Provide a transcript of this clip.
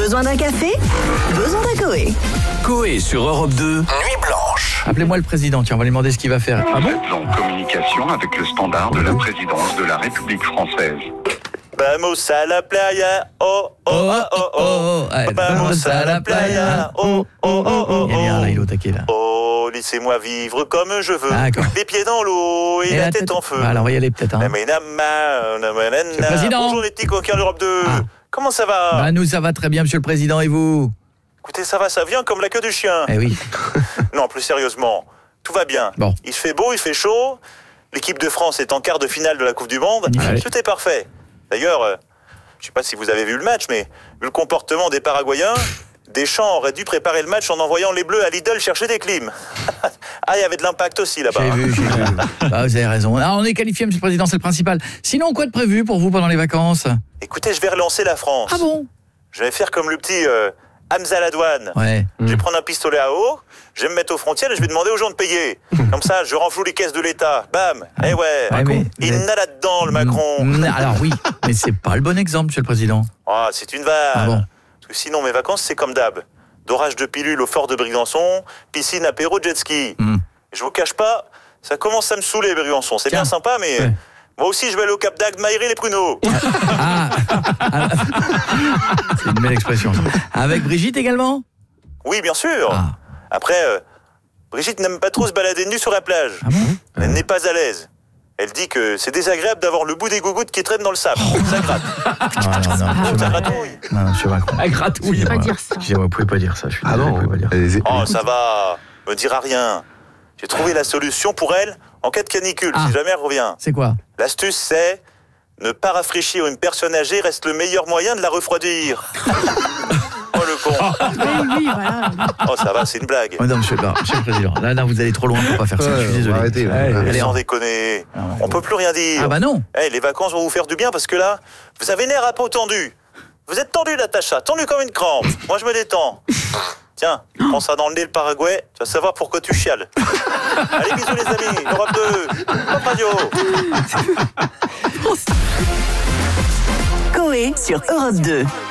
Besoin d'un café? Besoin d'un Coé. Coé sur Europe 2, Nuit Blanche. Appelez-moi le président, tiens, on va lui demander ce qu'il va faire. Ah bon? Vous êtes en communication avec le standard de la présidence de la République française. Vamos a la playa, oh oh oh oh oh. Vamos a la playa, oh oh oh oh. Il y a bien là, il est au taquet là. Oh, laissez-moi vivre comme je veux. D'accord. Les pieds dans l'eau et la tête en feu. Alors on va y aller peut-être. Hein. Monsieur le président. Bonjour les petits coquins d'Europe 2. Ah. Comment ça va? Bah nous ça va très bien, monsieur le président, et vous? Écoutez, ça va, ça vient comme la queue du chien. Eh oui. Non, plus sérieusement, tout va bien. Bon. Il fait beau, il fait chaud. L'équipe de France est en quart de finale de la Coupe du Monde. Allez. Tout est parfait. D'ailleurs, je ne sais pas si vous avez vu le match, mais vu le comportement des Paraguayens, Deschamps aurait dû préparer le match en envoyant les Bleus à Lidl chercher des clims. Ah, il y avait de l'impact aussi là-bas. J'ai vu. Bah, vous avez raison. Alors, on est qualifié, monsieur le président, c'est le principal. Sinon, quoi de prévu pour vous pendant les vacances? Écoutez, je vais relancer la France. Ah bon? Je vais faire comme le petit Hamza Ladouane. Ouais. Je vais prendre un pistolet à eau, je vais me mettre aux frontières et je vais demander aux gens de payer. Comme ça, je renfloue les caisses de l'État. Bam. Eh ouais. mais Il n'a là-dedans, le Macron. Alors oui, mais c'est pas le bon exemple, monsieur le président. Ah, c'est une vanne. Ah bon? Parce que sinon, mes vacances, c'est comme d'hab. Dorage de pilules au fort de Briançon, piscine, apéro, jet ski. Je vous cache pas, ça commence à me saouler, Briançon. C'est bien sympa, mais moi aussi, je vais aller au Cap d'Agde m'aérer les pruneaux. C'est une belle expression. Avec Brigitte également? Oui, bien sûr. Ah. Après, Brigitte n'aime pas trop se balader nue sur la plage. Ah bon? Elle n'est pas à l'aise. Elle dit que c'est désagréable d'avoir le bout des gougouttes qui traîne dans le sable. Ça gratte. Ça gratouille. Non, monsieur Macron. Gratouille. Pas dire ça. Excusez-moi, vous pouvez pas dire ça. Je suis désolé, vous pouvez pas dire ça. Oh, ça va. Me dira rien. J'ai trouvé la solution pour elle en cas de canicule, si jamais elle revient. C'est quoi? L'astuce, c'est ne pas rafraîchir une personne âgée reste le meilleur moyen de la refroidir. Oh, le con. Oui, voilà. Oh, ça va, c'est une blague. Oh, non, monsieur le président. Là, vous allez trop loin pour pas faire ça. Je suis désolé. Arrêtez. Allez, Sans déconner. On peut plus rien dire. Ah bah non. Les vacances vont vous faire du bien parce que là, vous avez l'air à peau tendue. Vous êtes tendu, Natacha, tendu comme une crampe. Moi, je me détends. Tiens, prends ça dans le nez, le Paraguay, tu vas savoir pourquoi tu chiales. Allez, bisous les amis, Europe 2, Pop Radio. Coé sur Europe 2.